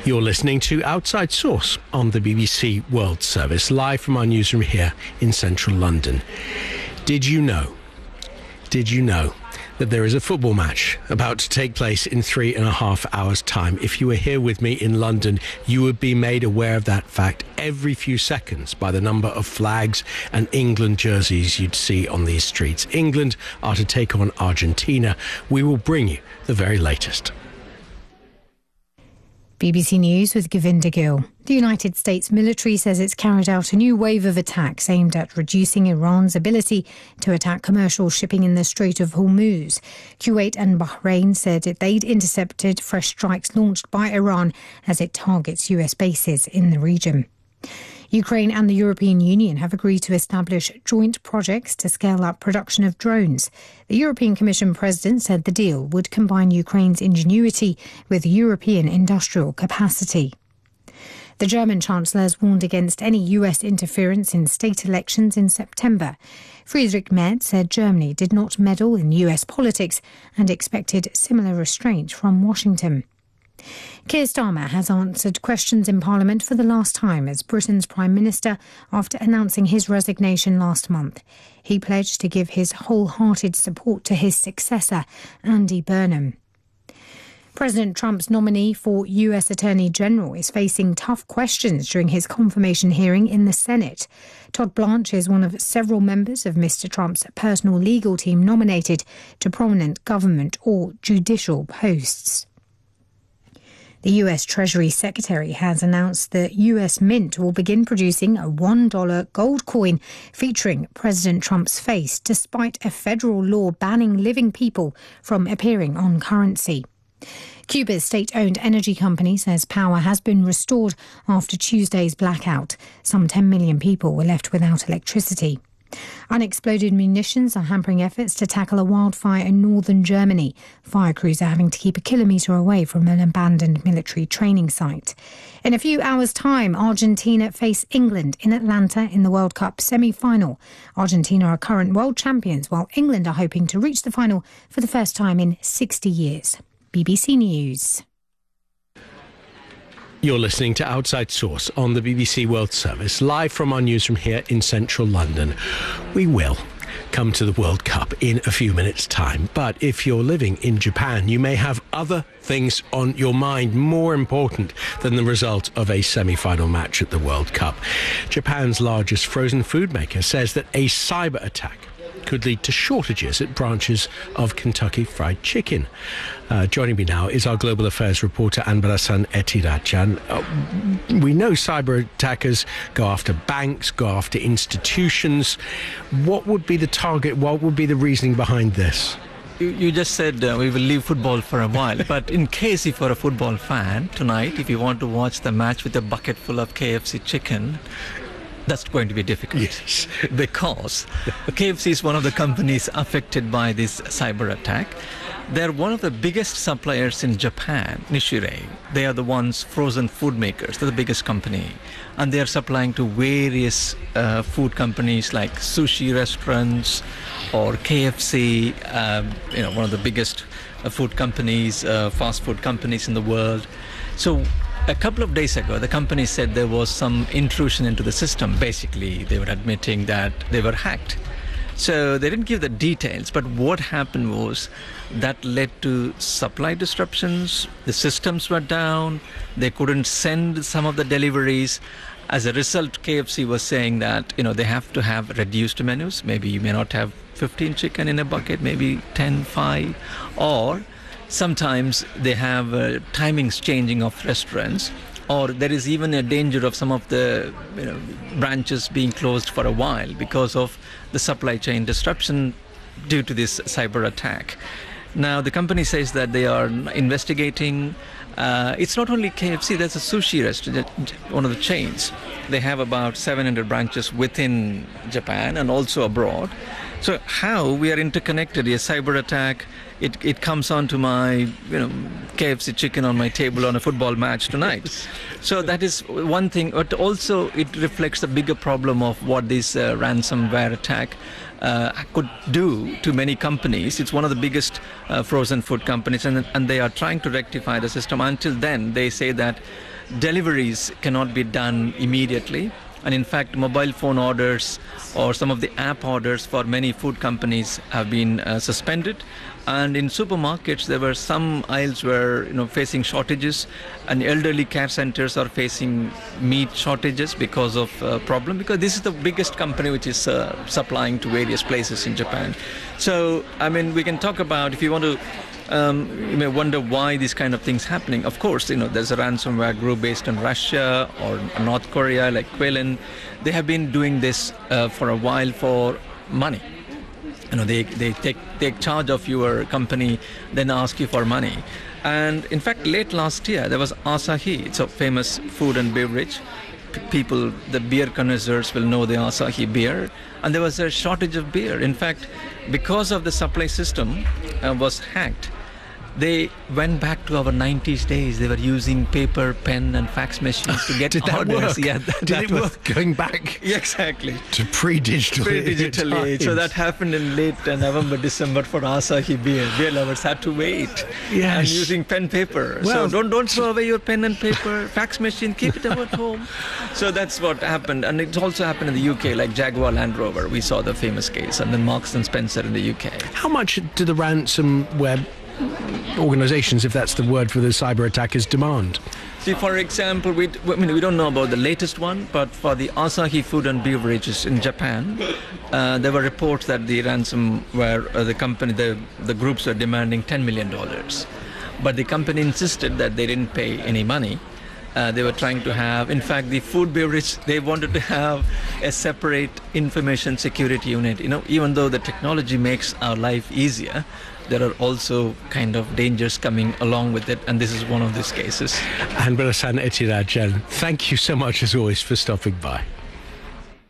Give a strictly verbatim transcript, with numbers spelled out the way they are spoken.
You're listening to Outside Source on the B B C World Service, live from our newsroom here in central London. Did you know, did you know that there is a football match about to take place in three and a half hours' time? If you were here with me in London, you would be made aware of that fact every few seconds by the number of flags and England jerseys you'd see on these streets. England are to take on Argentina. We will bring you the very latest. B B C News with Govinda Gill. The United States military says it's carried out a new wave of attacks aimed at reducing Iran's ability to attack commercial shipping in the Strait of Hormuz. Kuwait and Bahrain said they'd intercepted fresh strikes launched by Iran as it targets U S bases in the region. Ukraine and the European Union have agreed to establish joint projects to scale up production of drones. The European Commission President said the deal would combine Ukraine's ingenuity with European industrial capacity. The German Chancellor has warned against any U S interference in state elections in September. Friedrich Merz said Germany did not meddle in U S politics and expected similar restraint from Washington. Keir Starmer has answered questions in Parliament for the last time as Britain's Prime Minister after announcing his resignation last month. He pledged to give his wholehearted support to his successor, Andy Burnham. President Trump's nominee for U S Attorney General is facing tough questions during his confirmation hearing in the Senate. Todd Blanche is one of several members of Mister Trump's personal legal team nominated to prominent government or judicial posts. The U S Treasury Secretary has announced that U S Mint will begin producing a one dollar gold coin featuring President Trump's face, despite a federal law banning living people from appearing on currency. Cuba's state-owned energy company says power has been restored after Tuesday's blackout. Some ten million people were left without electricity. Unexploded munitions are hampering efforts to tackle a wildfire in northern Germany. Fire crews are having to keep a kilometre away from an abandoned military training site. In a few hours' time, Argentina face England in Atlanta in the World Cup semi-final. Argentina are current world champions, while England are hoping to reach the final for the first time in sixty years. B B C News. You're listening to Outside Source on the B B C World Service, live from our newsroom here in central London. We will come to the World Cup in a few minutes' time, but if you're living in Japan, you may have other things on your mind more important than the result of a semi-final match at the World Cup. Japan's largest frozen food maker says that a cyber attack could lead to shortages at branches of Kentucky Fried Chicken. Uh, joining me now is our global affairs reporter Anbarasan Ethirajan. Uh, we know cyber attackers go after banks, go after institutions. What would be the target? What would be the reasoning behind this? You, you just said uh, we will leave football for a while, but in case if you're a football fan tonight, if you want to watch the match with a bucket full of K F C chicken, that's going to be difficult. Yes. Because K F C is one of the companies affected by this cyber attack. They're one of the biggest suppliers in Japan, Nishirei. They are the ones frozen food makers. They're the biggest company. And they are supplying to various uh, food companies like sushi restaurants or K F C, um, you know, one of the biggest uh, food companies, uh, fast food companies in the world. So a couple of days ago, the company said there was some intrusion into the system. Basically, they were admitting that they were hacked. So they didn't give the details, but what happened was that led to supply disruptions. The systems were down. They couldn't send some of the deliveries. As a result, K F C was saying that, you know, they have to have reduced menus. Maybe you may not have fifteen chicken in a bucket, maybe ten, five, or sometimes they have uh, timings changing of restaurants, or there is even a danger of some of the you know, branches being closed for a while because of the supply chain disruption due to this cyber attack. Now, the company says that they are investigating. Uh, it's not only K F C, there's a sushi restaurant, one of the chains. They have about seven hundred branches within Japan and also abroad. So how we are interconnected? A cyber attack, it it comes onto my you know K F C chicken on my table on a football match tonight. So that is one thing, but also it reflects the bigger problem of what this uh, ransomware attack uh, could do to many companies. It's one of the biggest uh, frozen food companies, and and they are trying to rectify the system. Until then, they say that deliveries cannot be done immediately. And in fact, mobile phone orders or some of the app orders for many food companies have been uh, suspended. And in supermarkets, there were some aisles were you know facing shortages, and elderly care centers are facing meat shortages because of uh, problem. Because this is the biggest company which is uh, supplying to various places in Japan. So I mean, we can talk about, if you want to. Um, you may wonder why these kind of things happening. Of course, you know, there's a ransomware group based in Russia or North Korea, like Quillen. They have been doing this uh, for a while for money. You know, they, they take take charge of your company, then ask you for money. And in fact, late last year, there was Asahi. It's a famous food and beverage. P- people, the beer connoisseurs will know the Asahi beer. And there was a shortage of beer. In fact, because of the supply system uh, was hacked, they went back to our nineties days. They were using paper, pen, and fax machines to get Did that orders. work? Yeah, that, Did that it was, work going back Yeah, exactly. to pre-digital Pre-digital age. So times? that happened in late uh, November, December for Asahi beer. Beer lovers had to wait. Yes. And using pen paper. Well- so don't don't throw away your pen and paper. Fax machine, keep it at home. So that's what happened. And it also happened in the U K, like Jaguar Land Rover. We saw the famous case. And then Marks and Spencer in the U K. How much do the ransomware organizations, if that's the word for the cyber attackers, demand? See, for example, we, I mean, we don't know about the latest one, but for the Asahi Food and Beverages in Japan, uh, there were reports that the ransomware, uh, the company, the, the groups were demanding ten million dollars. But the company insisted that they didn't pay any money. Uh, they were trying to have, in fact, the food beverage, they wanted to have a separate information security unit. You know, even though the technology makes our life easier, there are also kind of dangers coming along with it, and this is one of these cases. Anbarasan Ethirajan, thank you so much as always for stopping by.